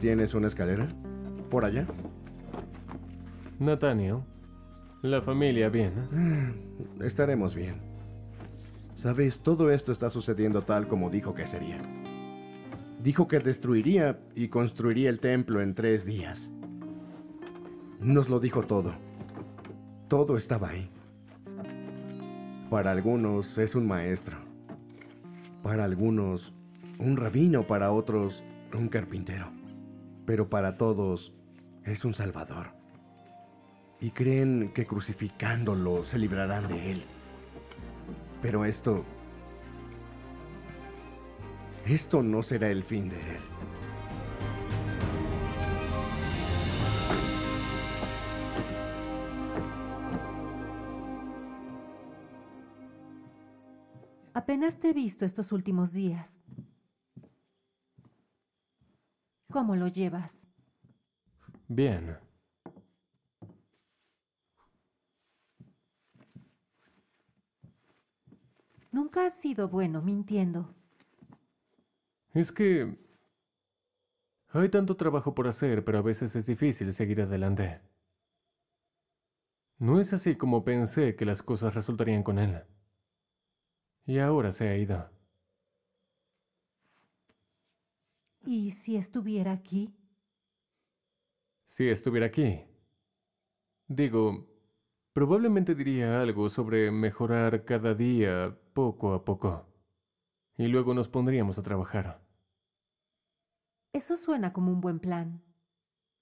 ¿Tienes una escalera? ¿Por allá? Nathaniel, la familia bien. Estaremos bien. Sabes, todo esto está sucediendo tal como dijo que sería. Dijo que destruiría y construiría el templo en 3 días. Nos lo dijo todo. Todo estaba ahí. Para algunos es un maestro. Para algunos, un rabino. Para otros, un carpintero. Pero para todos, es un salvador. Y creen que crucificándolo se librarán de él. Pero esto no será el fin de él. Apenas te he visto estos últimos días. ¿Cómo lo llevas? Bien. Nunca has sido bueno mintiendo. Es que hay tanto trabajo por hacer, pero a veces es difícil seguir adelante. No es así como pensé que las cosas resultarían con él. Y ahora se ha ido. ¿Y si estuviera aquí? Si estuviera aquí, digo, probablemente diría algo sobre mejorar cada día poco a poco. Y luego nos pondríamos a trabajar. Eso suena como un buen plan.